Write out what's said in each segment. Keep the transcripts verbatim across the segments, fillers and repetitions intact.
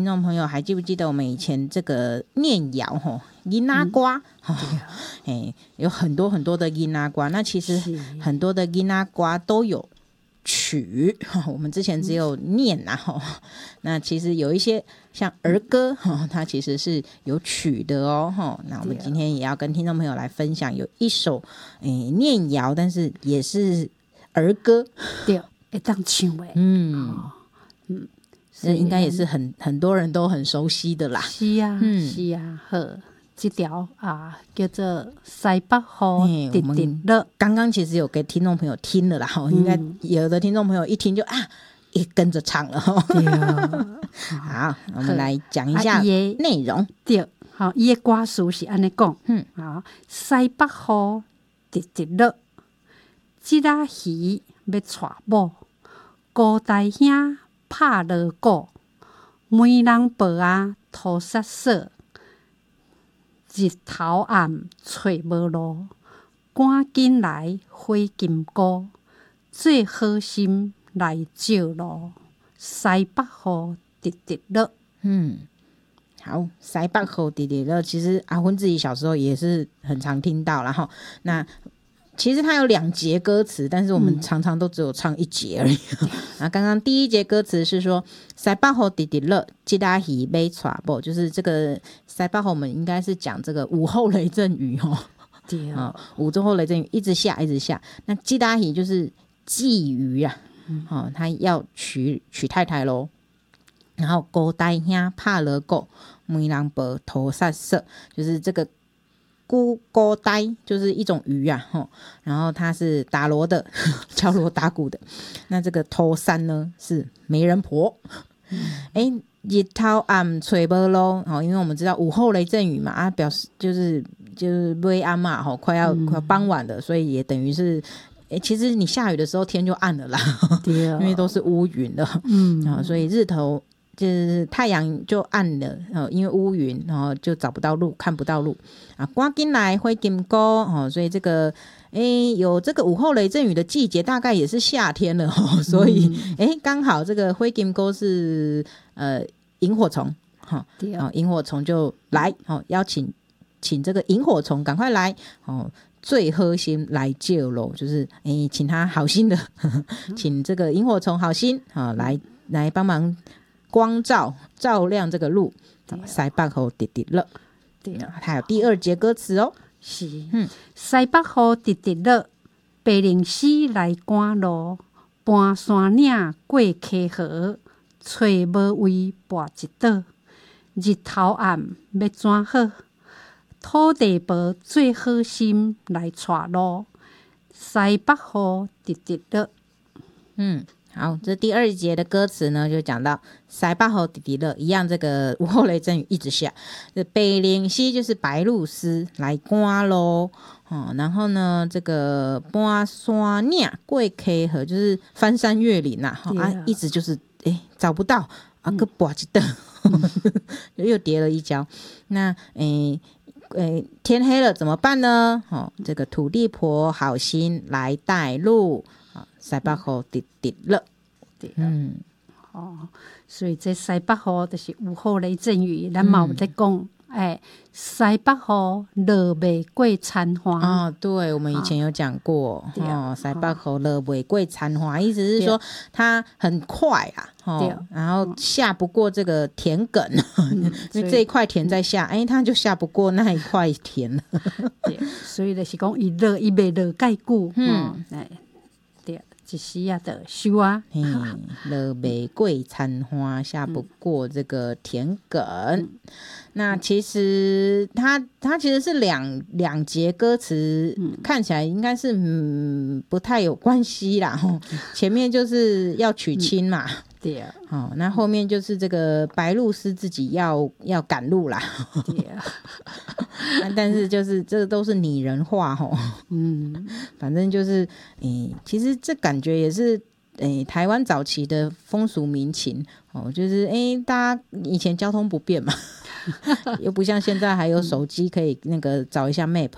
众朋友还记不记得我们以前这个念谣吼囡仔歌、嗯哦、有很多很多的囡仔歌，那其实很多的囡仔歌都有曲，我们之前只有念啊、嗯、那其实有一些像儿歌、嗯、它其实是有曲的哦、嗯、那我们今天也要跟听众朋友来分享有一首、欸、念谣，但是也是儿歌， 对，会当唱的， 嗯、 哦、嗯， 这应该也是很很多人都很熟悉的啦。 是啊，嗯、是啊，好，这条啊叫做西北雨直直落。 刚刚其实有给听众朋友听了啦，嗯、应该有的听众朋友一听就啊，也跟着唱了。对好，我们来讲一下内容。啊、 对，好，伊的歌词是安尼讲，嗯，好，西北雨直直落，即仔鱼要娶某，高大兄拍锣鼓，每人报啊涂煞扫，日头暗找无路，赶紧来花金菇，做好心来照路，西北雨直直落。 嗯，好，西北雨直直落，其实阿芬自己小时候也是很常听到啦齁。那其实它有两节歌词，但是我们常常都只有唱一节而已。那、嗯、刚刚第一节歌词是说西北雨直直落，即仔鱼要娶某，就是这个西北雨，我们应该是讲这个午后雷阵雨哦。对啊、哦，午后雷阵雨一直下一直下。那即仔鱼就是鲫鱼啊，嗯、哦，他要娶娶太太咯。然后高大兄拍锣鼓，每人报涂煞扫，就是这个孤高呆就是一种鱼啊，吼，然后它是打锣的，敲锣打鼓的。那这个涂煞呢是媒人婆。哎、嗯，日头暗找无路，哦，因为我们知道午后雷阵雨嘛，啊，表示就是就是尾暗嘛，吼，快要、嗯、快要傍晚了，所以也等于是。欸、其实你下雨的时候天就暗了啦，对、哦，因为都是乌云的，嗯、哦，所以日头就是太阳就暗了，哦，因为乌云，然后就找不到路，看不到路啊。赶紧来花金菇，哦，所以这个哎、欸、有这个午后雷阵雨的季节，大概也是夏天了，哦，所以哎刚、嗯欸、好这个花金菇是呃萤火虫，哈、哦，哦，萤火虫就来，哦，邀请请这个萤火虫赶快来，哦。最好心来救咯，就是诶，请他好心的，呵呵请这个萤火虫好心啊、哦，来来帮忙光照照亮这个路。西北雨直直落，对，还有第二节歌词哦， 是，嗯，西北雨直直落，白灵丝来赶路，搬山岭过溪河，找无位跋一倒，日头暗要怎好？土地婆最好心来娶路，西北雨直直落。 嗯，好，这第二节的歌词呢，就讲到西北雨直直落，一样这个午后雷阵雨一直下。这白灵丝就是白鹭鸶来赶路，哦，然后呢，这个搬山岭过溪河，就是翻山越岭呐、啊，啊，一直就是哎找不到啊，个跋一倒，又跌了一跤。那诶。欸、天黑了怎么办呢？哦，这个土地婆好心来带路，哦，西北雨直直落，嗯， 哦，所以这西北雨就是午后雷阵雨，咱嘛有在讲，哎、嗯，西北雨落袂过田花哦，对，我们以前有讲过，哦，哦西北雨落袂过田花，意思是说它很快啊。哦，然后下不过这个田埂，嗯、因为这一块田在下，哎、嗯，他就下不过那一块田了。 对，所以就是讲，伊落伊袂落介久，嗯，哎，对，一时啊就收啊， 落袂过田花，下不过这个田埂。嗯、那其实它它其实是两两节歌词，嗯、看起来应该是嗯不太有关系啦。嗯、前面就是要娶亲嘛。嗯对啊，哦，那后面就是这个白鹭鸶自己要要赶路啦。对啊，但是就是这个都是拟人化吼，嗯，反正就是诶、欸，其实这感觉也是诶、欸、台湾早期的风俗民情哦，就是诶、欸、大家以前交通不便嘛，又不像现在还有手机可以那个找一下 map，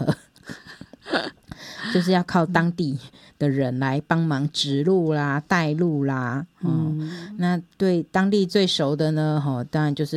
就是要靠当地的人来帮忙指路啦、带路啦，嗯，那对当地最熟的呢，哈，当然就是